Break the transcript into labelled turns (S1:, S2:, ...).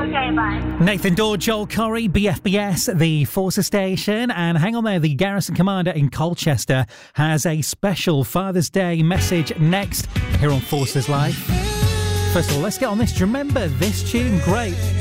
S1: Okay, bye.
S2: Nathan Dawe, Joel Corry, BFBS, the Forces station. And hang on there, the Garrison Commander in Colchester has a special Father's Day message next here on Forces Live. First of all, let's get on this. Do you remember this tune? Great.